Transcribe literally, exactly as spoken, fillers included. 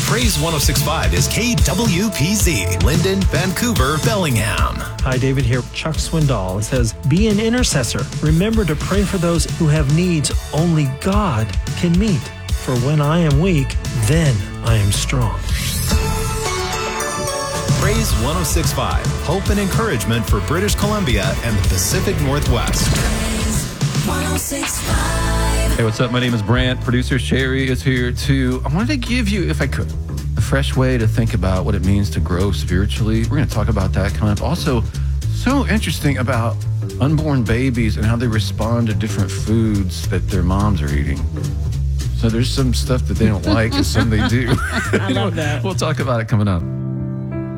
Praise one oh six point five is K W P Z, Linden, Vancouver, Bellingham. Hi, David here. Chuck Swindoll says, be an intercessor. Remember to pray for those who have needs only God can meet. For when I am weak, then I am strong. Praise one oh six point five, hope and encouragement for British Columbia and the Pacific Northwest. one oh six point five. Hey, what's up? My name is Brant. Producer Sherry is here too. I wanted to give you, if I could, a fresh way to think about what it means to grow spiritually. We're going to talk about that coming up. Also, so interesting about unborn babies and how they respond to different foods that their moms are eating. So there's some stuff that they don't like and some they do. I love that. We'll talk about it coming up.